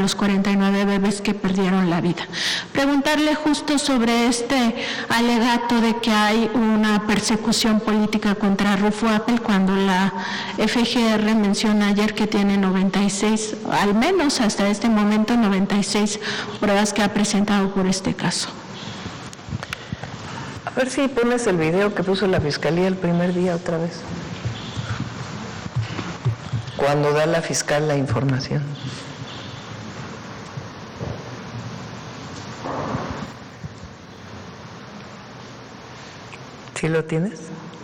los 49 bebés que perdieron la vida. Preguntarle justo sobre este alegato de que hay una persecución política contra Rufo Appel cuando la FGR menciona ayer que tiene 96, al menos hasta este momento 96 pruebas que ha presentado por este caso. A ver si pones el video que puso la Fiscalía el primer día otra vez. Cuando da la fiscal la información. ¿Sí lo tienes?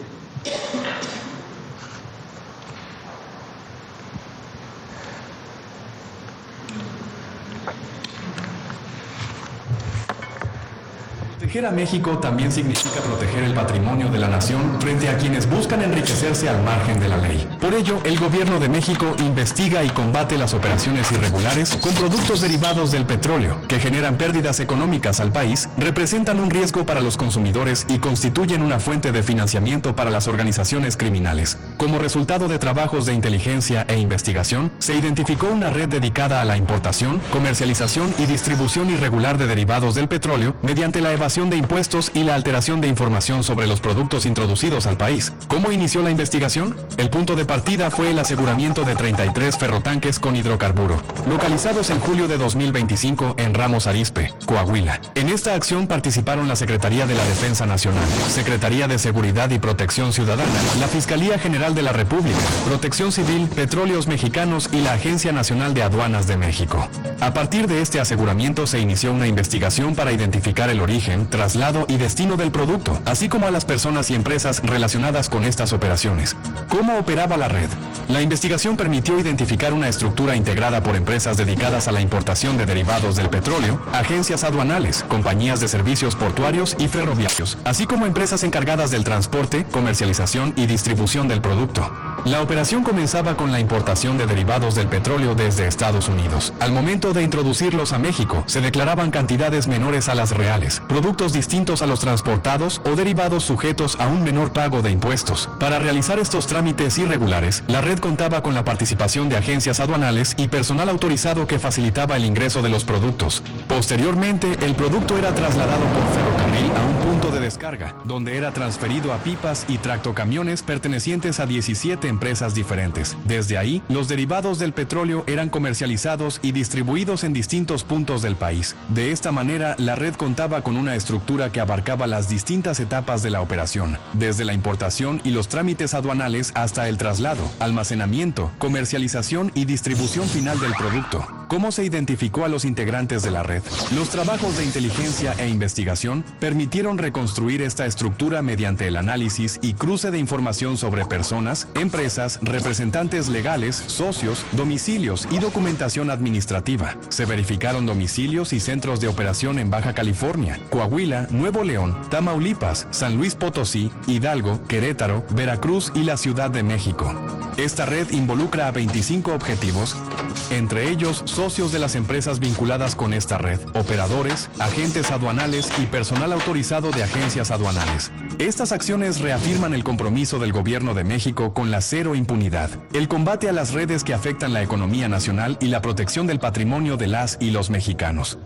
Proteger a México también significa proteger el patrimonio de la nación frente a quienes buscan enriquecerse al margen de la ley. Por ello, el Gobierno de México investiga y combate las operaciones irregulares con productos derivados del petróleo, que generan pérdidas económicas al país, representan un riesgo para los consumidores y constituyen una fuente de financiamiento para las organizaciones criminales. Como resultado de trabajos de inteligencia e investigación, se identificó una red dedicada a la importación, comercialización y distribución irregular de derivados del petróleo mediante la evasión de impuestos y la alteración de información sobre los productos introducidos al país. ¿Cómo inició la investigación? El punto de partida fue el aseguramiento de 33 ferrotanques con hidrocarburo, localizados en julio de 2025 en Ramos Arizpe, Coahuila. En esta acción participaron la Secretaría de la Defensa Nacional, Secretaría de Seguridad y Protección Ciudadana, la Fiscalía General de la República, Protección Civil, Petróleos Mexicanos y la Agencia Nacional de Aduanas de México. A partir de este aseguramiento se inició una investigación para identificar el origen, traslado y destino del producto, así como a las personas y empresas relacionadas con estas operaciones. ¿Cómo operaba la red? La investigación permitió identificar una estructura integrada por empresas dedicadas a la importación de derivados del petróleo, agencias aduanales, compañías de servicios portuarios y ferroviarios, así como empresas encargadas del transporte, comercialización y distribución del producto. La operación comenzaba con la importación de derivados del petróleo desde Estados Unidos. Al momento de introducirlos a México, se declaraban cantidades menores a las reales, productos distintos a los transportados o derivados sujetos a un menor pago de impuestos. Para realizar estos trámites irregulares, la red contaba con la participación de agencias aduanales y personal autorizado que facilitaba el ingreso de los productos. Posteriormente, el producto era trasladado por ferrocarril a un punto de descarga, donde era transferido a pipas y tractocamiones pertenecientes a 17 empresas diferentes. Desde ahí, los derivados del petróleo eran comercializados y distribuidos en distintos puntos del país. De esta manera, la red contaba con una estructura que abarcaba las distintas etapas de la operación, desde la importación y los trámites aduanales hasta el traslado, almacenamiento, comercialización y distribución final del producto. ¿Cómo se identificó a los integrantes de la red? Los trabajos de inteligencia e investigación permitieron reconstruir esta estructura mediante el análisis y cruce de información sobre personas, empresas, representantes legales, socios, domicilios y documentación administrativa. Se verificaron domicilios y centros de operación en Baja California, Coahuila, Nuevo León, Tamaulipas, San Luis Potosí, Hidalgo, Querétaro, Veracruz y la Ciudad de México. Esta red involucra a 25 objetivos, entre ellos socios de las empresas vinculadas con esta red, operadores, agentes aduanales y personal autorizado de agencias aduanales. Estas acciones reafirman el compromiso del Gobierno de México con la cero impunidad, el combate a las redes que afectan la economía nacional y la protección del patrimonio de las y los mexicanos.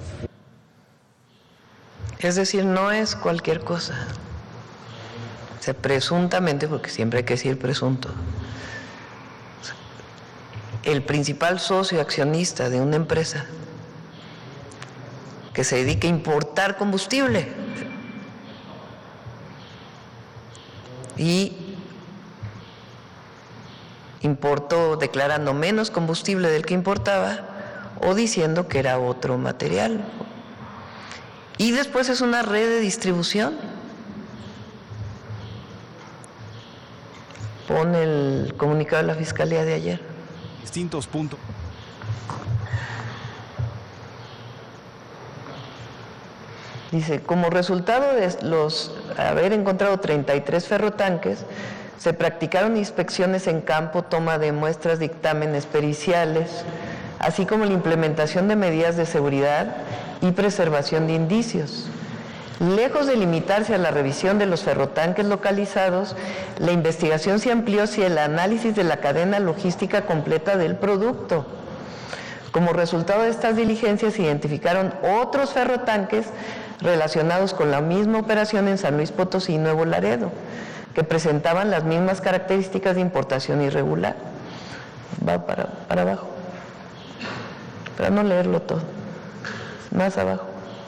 Es decir, no es cualquier cosa. O sea, presuntamente, porque siempre hay que decir presunto, el principal socio accionista de una empresa que se dedica a importar combustible y importó declarando menos combustible del que importaba o diciendo que era otro material. Y después es una red de distribución. Pon el comunicado de la Fiscalía de ayer. Distintos puntos. Dice, como resultado de haber encontrado 33 ferrotanques, se practicaron inspecciones en campo, toma de muestras, dictámenes periciales, así como la implementación de medidas de seguridad y preservación de indicios. Lejos de limitarse a la revisión de los ferrotanques localizados, la investigación se amplió hacia el análisis de la cadena logística completa del producto. Como resultado de estas diligencias, se identificaron otros ferrotanques relacionados con la misma operación en San Luis Potosí y Nuevo Laredo, que presentaban las mismas características de importación irregular. Va para abajo, para no leerlo todo, más abajo.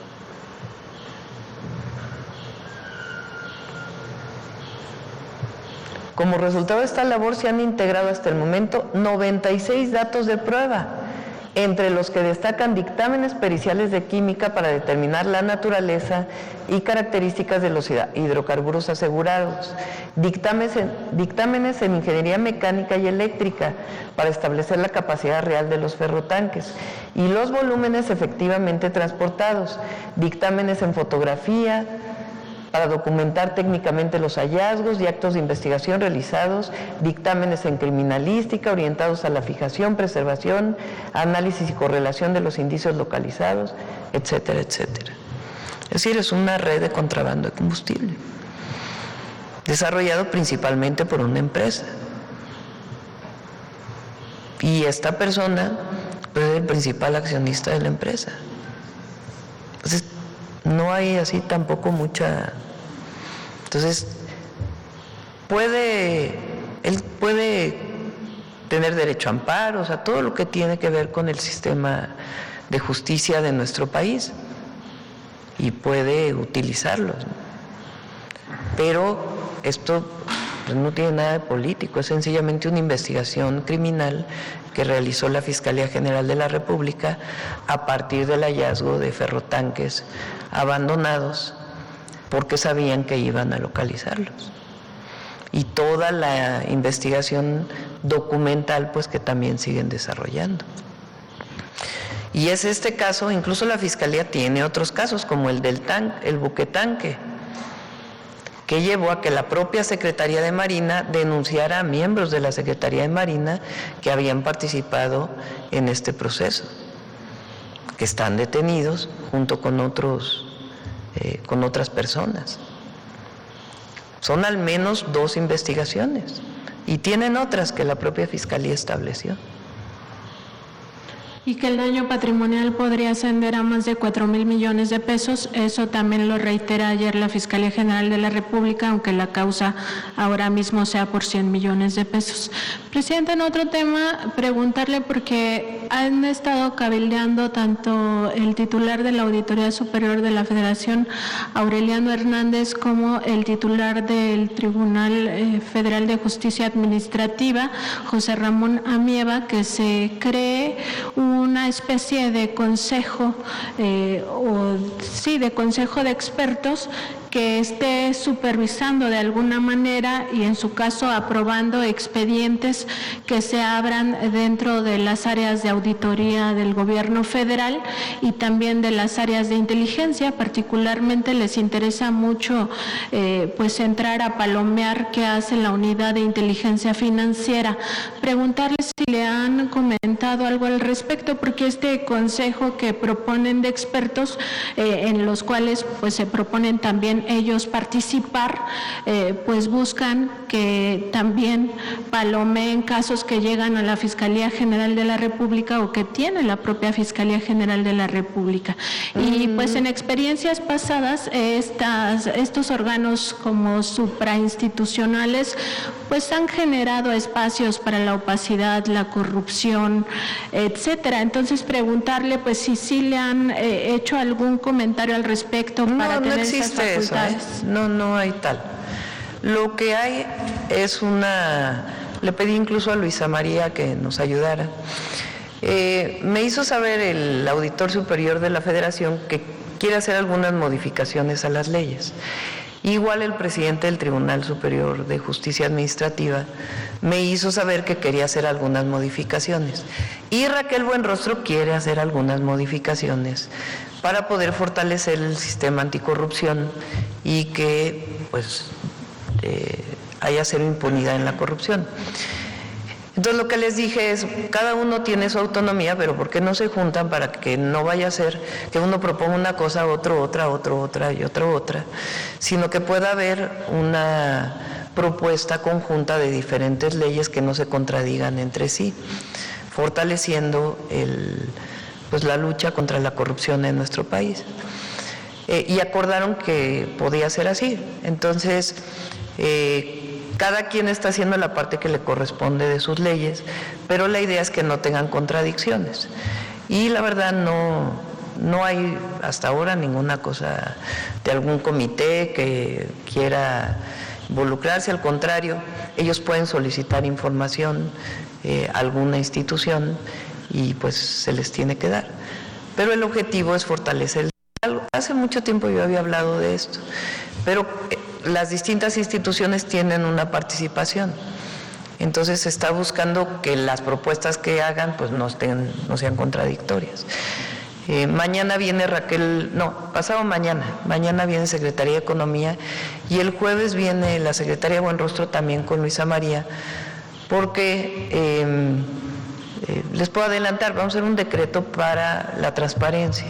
Como resultado de esta labor se han integrado hasta el momento 96 datos de prueba, entre los que destacan dictámenes periciales de química para determinar la naturaleza y características de los hidrocarburos asegurados, dictámenes en ingeniería mecánica y eléctrica para establecer la capacidad real de los ferrotanques y los volúmenes efectivamente transportados, dictámenes en fotografía para documentar técnicamente los hallazgos y actos de investigación realizados, dictámenes en criminalística orientados a la fijación, preservación, análisis y correlación de los indicios localizados, etcétera, etcétera. Es decir, es una red de contrabando de combustible, desarrollado principalmente por una empresa. Y esta persona pues, es el principal accionista de la empresa. Entonces, no hay así tampoco mucha... Entonces, él puede tener derecho a amparo, o sea, todo lo que tiene que ver con el sistema de justicia de nuestro país y puede utilizarlos, ¿no? Pero esto pues, no tiene nada de político, es sencillamente una investigación criminal que realizó la Fiscalía General de la República a partir del hallazgo de ferrotanques abandonados porque sabían que iban a localizarlos. Y toda la investigación documental pues que también siguen desarrollando. Y es este caso, incluso la Fiscalía tiene otros casos como el del el buque tanque, que llevó a que la propia Secretaría de Marina denunciara a miembros de la Secretaría de Marina que habían participado en este proceso, que están detenidos junto con otras personas. Son al menos 2 investigaciones y tienen otras que la propia Fiscalía estableció. Y que el daño patrimonial podría ascender a más de 4,000 millones de pesos. Eso también lo reitera ayer la Fiscalía General de la República, aunque la causa ahora mismo sea por 100 millones de pesos. Presidente, en otro tema, preguntarle, porque han estado cabildeando tanto el titular de la Auditoría Superior de la Federación, Aureliano Hernández, como el titular del Tribunal Federal de Justicia Administrativa, José Ramón Amieva, que se cree una especie de consejo, de consejo de expertos que esté supervisando de alguna manera y en su caso aprobando expedientes que se abran dentro de las áreas de auditoría del gobierno federal y también de las áreas de inteligencia. Particularmente les interesa mucho pues entrar a palomear qué hace la unidad de inteligencia financiera. Preguntarles si le han comentado algo al respecto, porque este consejo que proponen de expertos, en los cuales pues se proponen también ellos participar, pues buscan que también palomeen casos que llegan a la Fiscalía General de la República o que tiene la propia Fiscalía General de la República. Y pues en experiencias pasadas, estos órganos como suprainstitucionales pues han generado espacios para la opacidad, la corrupción, etcétera. Entonces preguntarle pues si sí le han hecho algún comentario al respecto para tener esas facultades. No hay tal. Lo que hay es le pedí incluso a Luisa María que nos ayudara. Me hizo saber el auditor superior de la Federación que quiere hacer algunas modificaciones a las leyes. Igual el presidente del Tribunal Superior de Justicia Administrativa me hizo saber que quería hacer algunas modificaciones. Y Raquel Buenrostro quiere hacer algunas modificaciones para poder fortalecer el sistema anticorrupción y que pues haya cero impunidad en la corrupción. Entonces lo que les dije es, cada uno tiene su autonomía, pero ¿por qué no se juntan para que no vaya a ser que uno proponga una cosa, otro otra y otro otra, sino que pueda haber una propuesta conjunta de diferentes leyes que no se contradigan entre sí? fortaleciendo pues la lucha contra la corrupción en nuestro país. Y acordaron que podía ser así. Entonces, cada quien está haciendo la parte que le corresponde de sus leyes, pero la idea es que no tengan contradicciones. Y la verdad no hay hasta ahora ninguna cosa de algún comité que quiera involucrarse. Al contrario, ellos pueden solicitar información a alguna institución y pues se les tiene que dar. Pero el objetivo es fortalecer. Hace mucho tiempo yo había hablado de esto, pero las distintas instituciones tienen una participación. Entonces se está buscando que las propuestas que hagan pues no sean contradictorias. Mañana viene pasado mañana viene Secretaría de Economía y el jueves viene la Secretaría de Buenrostro también con Luisa María, porque les puedo adelantar, vamos a hacer un decreto para la transparencia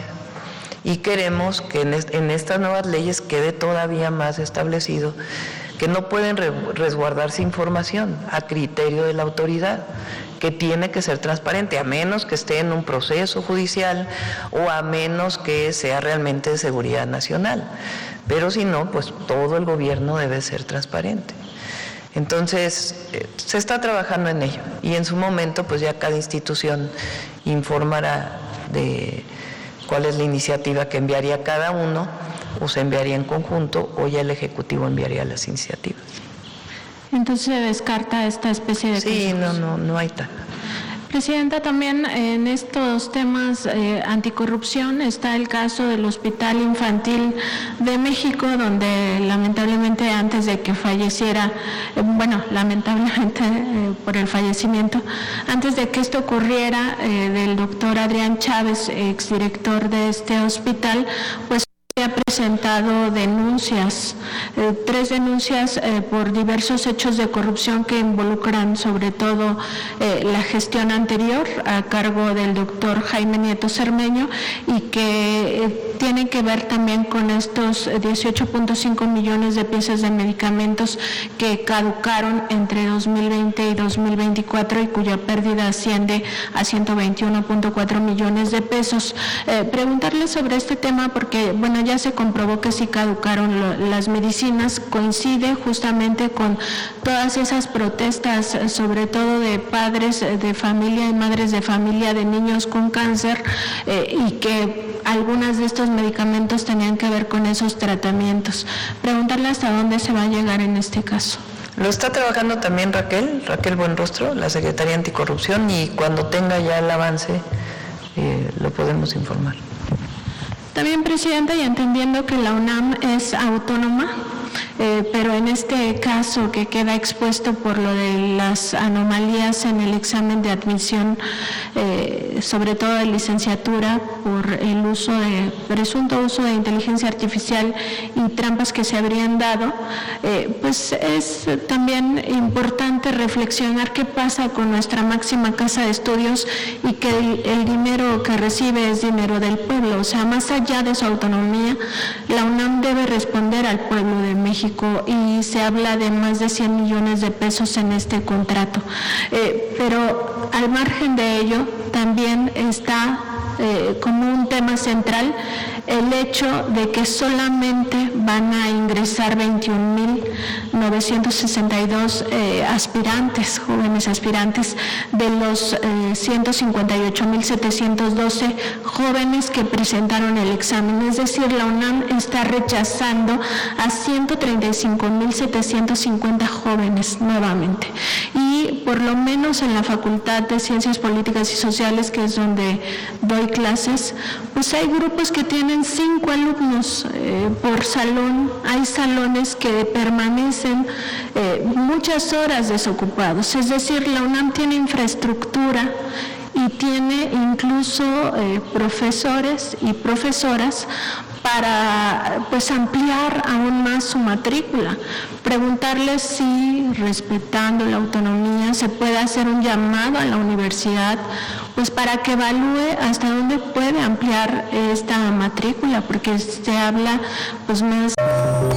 y queremos que en estas nuevas leyes quede todavía más establecido que no pueden resguardarse información a criterio de la autoridad, que tiene que ser transparente, a menos que esté en un proceso judicial o a menos que sea realmente de seguridad nacional. Pero si no, pues todo el gobierno debe ser transparente. Entonces, se está trabajando en ello y en su momento, pues ya cada institución informará de cuál es la iniciativa que enviaría cada uno, o se enviaría en conjunto, o ya el Ejecutivo enviaría las iniciativas. Entonces se descarta esta especie de... Sí, no hay tal. Presidenta, también en estos temas anticorrupción está el caso del Hospital Infantil de México, donde lamentablemente antes de que falleciera, lamentablemente por el fallecimiento, antes de que esto ocurriera, del doctor Adrián Chávez, exdirector de este hospital, pues ha presentado denuncias, 3 denuncias por diversos hechos de corrupción que involucran sobre todo la gestión anterior a cargo del doctor Jaime Nieto Cermeño y que tienen que ver también con estos 18.5 millones de piezas de medicamentos que caducaron entre 2020 y 2024 y cuya pérdida asciende a 121.4 millones de pesos. Preguntarle sobre este tema porque, ya se comprobó que sí caducaron las medicinas, coincide justamente con todas esas protestas, sobre todo de padres de familia y madres de familia de niños con cáncer y que algunas de estos medicamentos tenían que ver con esos tratamientos. Preguntarle hasta dónde se va a llegar en este caso. Lo está trabajando también Raquel Buenrostro, la Secretaría Anticorrupción, y cuando tenga ya el avance lo podemos informar. También, Presidenta, y entendiendo que la UNAM es autónoma, pero en este caso que queda expuesto por lo de las anomalías en el examen de admisión, sobre todo de licenciatura, por el presunto uso de inteligencia artificial y trampas que se habrían dado, pues es también importante reflexionar qué pasa con nuestra máxima casa de estudios y que el dinero que recibe es dinero del pueblo. O sea, más allá de su autonomía, la UNAM debe responder al pueblo de México y se habla de más de 100 millones de pesos en este contrato. Pero al margen de ello, también está como un tema central el hecho de que solamente van a ingresar 21.962 jóvenes aspirantes de los 158.712 jóvenes que presentaron el examen. Es decir, la UNAM está rechazando a 135.750 jóvenes nuevamente. Y por lo menos en la Facultad de Ciencias Políticas y Sociales, que es donde doy clases, pues hay grupos que tienen 5 alumnos por salón. Hay salones que permanecen muchas horas desocupados. Es decir, la UNAM tiene infraestructura y tiene incluso profesores y profesoras para ampliar aún más su matrícula. Preguntarles si, respetando la autonomía, se puede hacer un llamado a la universidad para que evalúe hasta dónde puede ampliar esta matrícula, porque se habla más